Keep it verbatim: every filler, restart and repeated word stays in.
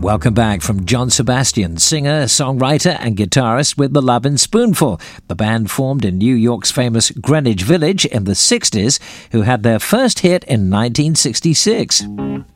Welcome back from John Sebastian, singer, songwriter and guitarist with The Lovin' Spoonful. The band formed in New York's famous Greenwich Village in the sixties, who had their first hit in nineteen sixty-six.